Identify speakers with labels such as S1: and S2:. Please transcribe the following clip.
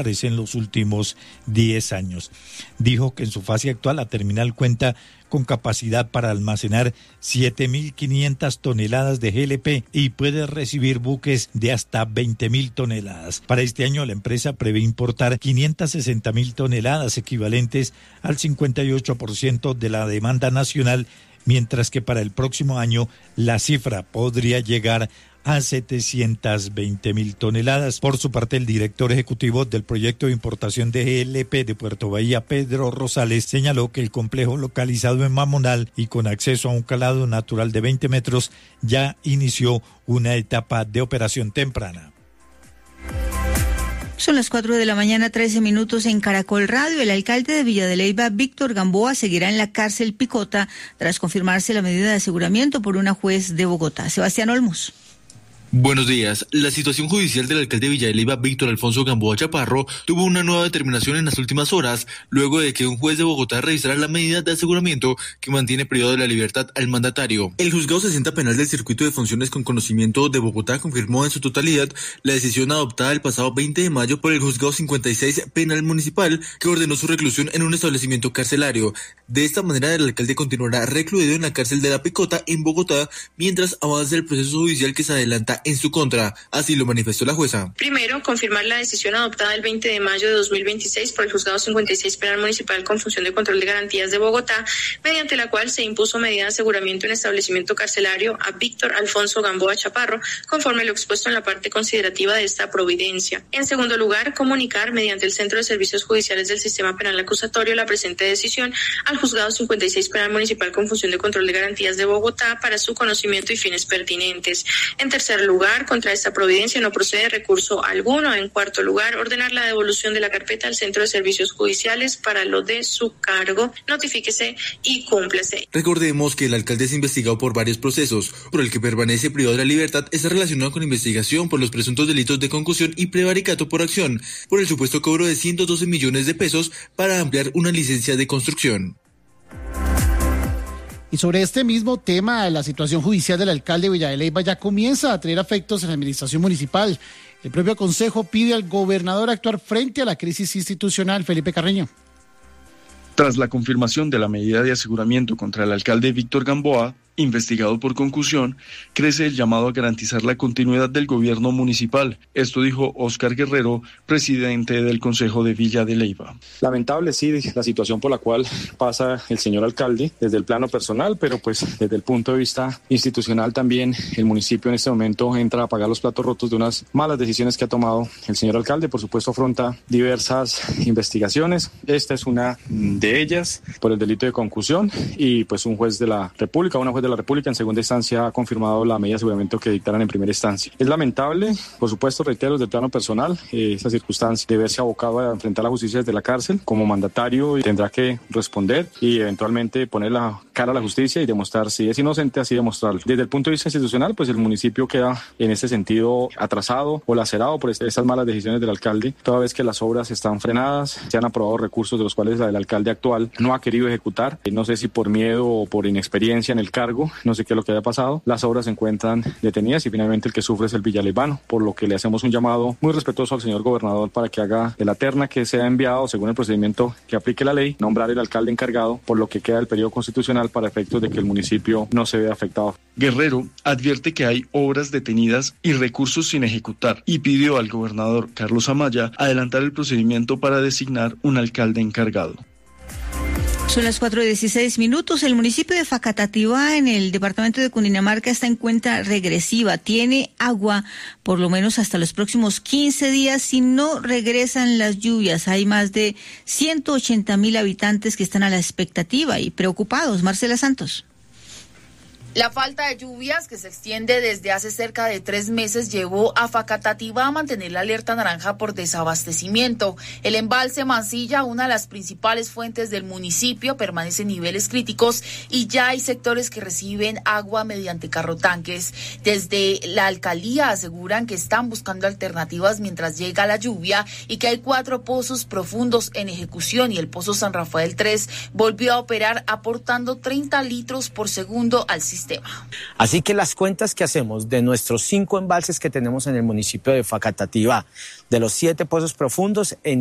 S1: en los últimos 10 años. Dijo que en su fase actual la terminal cuenta con capacidad para almacenar 7.500 toneladas de GLP y puede recibir buques de hasta 20.000 toneladas. Para este año la empresa prevé importar 560.000 toneladas, equivalentes al 58% de la demanda nacional, mientras que para el próximo año la cifra podría llegar a 720.000 toneladas. Por su parte, el director ejecutivo del proyecto de importación de GLP de Puerto Bahía, Pedro Rosales, señaló que el complejo, localizado en Mamonal y con acceso a un calado natural de 20 metros, ya inició una etapa de operación temprana.
S2: Son las 4:13 a.m. en Caracol Radio. El alcalde de Villa de Leyva, Víctor Gamboa, seguirá en la cárcel Picota tras confirmarse la medida de aseguramiento por una juez de Bogotá. Sebastián Olmos.
S3: Buenos días. La situación judicial del alcalde de Villa de Leyva, Víctor Alfonso Gamboa Chaparro, tuvo una nueva determinación en las últimas horas, luego de que un juez de Bogotá revisara la medida de aseguramiento que mantiene privado de la libertad al mandatario. El juzgado 60 penal del circuito de funciones con conocimiento de Bogotá confirmó en su totalidad la decisión adoptada el pasado 20 de mayo por el juzgado 56 penal municipal, que ordenó su reclusión en un establecimiento carcelario. De esta manera, el alcalde continuará recluido en la cárcel de La Picota en Bogotá, mientras avanza el proceso judicial que se adelanta en su contra. Así lo manifestó la jueza.
S4: Primero, confirmar la decisión adoptada el 20 de mayo de 2026 por el juzgado 56 penal municipal con función de control de garantías de Bogotá, mediante la cual se impuso medida de aseguramiento en establecimiento carcelario a Víctor Alfonso Gamboa Chaparro, conforme lo expuesto en la parte considerativa de esta providencia. En segundo lugar, comunicar mediante el Centro de Servicios Judiciales del Sistema Penal Acusatorio la presente decisión al juzgado 56 penal municipal con función de control de garantías de Bogotá para su conocimiento y fines pertinentes. En tercer lugar, contra esta providencia no procede recurso alguno. En cuarto lugar, ordenar la devolución de la carpeta al Centro de Servicios Judiciales para lo de su cargo. Notifíquese y cúmplase.
S3: Recordemos que el alcalde es investigado por varios procesos. Por el que permanece privado de la libertad está relacionado con investigación por los presuntos delitos de concusión y prevaricato por acción, por el supuesto cobro de 112 millones de pesos para ampliar una licencia de construcción.
S5: Y sobre este mismo tema, la situación judicial del alcalde de Villa de Leyva ya comienza a tener efectos en la administración municipal. El propio consejo pide al gobernador actuar frente a la crisis institucional. Felipe Carreño.
S6: Tras la confirmación de la medida de aseguramiento contra el alcalde Víctor Gamboa, investigado por concusión, crece el llamado a garantizar la continuidad del gobierno municipal. Esto dijo Óscar Guerrero, presidente del Consejo de Villa de Leyva.
S7: Lamentable, sí, la situación por la cual pasa el señor alcalde desde el plano personal, pero pues desde el punto de vista institucional también el municipio en este momento entra a pagar los platos rotos de unas malas decisiones que ha tomado el señor alcalde. Por supuesto, afronta diversas investigaciones. Esta es una de ellas por el delito de concusión y pues una juez de la República en segunda instancia ha confirmado la medida de aseguramiento que dictaron en primera instancia. Es lamentable, por supuesto, reitero, desde el plano personal, esa circunstancia de verse abocado a enfrentar la justicia desde la cárcel. Como mandatario tendrá que responder y eventualmente poner la cara a la justicia y demostrar si es inocente, así demostrarlo. Desde el punto de vista institucional, pues el municipio queda en ese sentido atrasado o lacerado por estas malas decisiones del alcalde, toda vez que las obras están frenadas, se han aprobado recursos de los cuales el alcalde actual no ha querido ejecutar, no sé si por miedo o por inexperiencia en el cargo, no sé qué es lo que haya pasado. Las obras se encuentran detenidas y finalmente el que sufre es el villaleivano, por lo que le hacemos un llamado muy respetuoso al señor gobernador para que haga de la terna que se ha enviado según el procedimiento que aplique la ley, nombrar el alcalde encargado, por lo que queda el periodo constitucional para efectos de que el municipio no se vea afectado.
S6: Guerrero advierte que hay obras detenidas y recursos sin ejecutar y pidió al gobernador Carlos Amaya adelantar el procedimiento para designar un alcalde encargado.
S2: Son las 4:16 a.m. El municipio de Facatativá, en el departamento de Cundinamarca, está en cuenta regresiva. Tiene agua por lo menos hasta los próximos 15 días si no regresan las lluvias. Hay más de 180.000 habitantes que están a la expectativa y preocupados. Marcela Santos.
S8: La falta de lluvias, que se extiende desde hace cerca de 3 meses, llevó a Facatativá a mantener la alerta naranja por desabastecimiento. El embalse Mansilla, una de las principales fuentes del municipio, permanece en niveles críticos y ya hay sectores que reciben agua mediante carrotanques. Desde la alcaldía aseguran que están buscando alternativas mientras llega la lluvia y que hay 4 pozos profundos en ejecución y el pozo San Rafael 3 volvió a operar aportando 30 litros por segundo al sistema. sistema.
S9: Así que las cuentas que hacemos de nuestros 5 embalses que tenemos en el municipio de Facatativá, de los 7 pozos profundos, en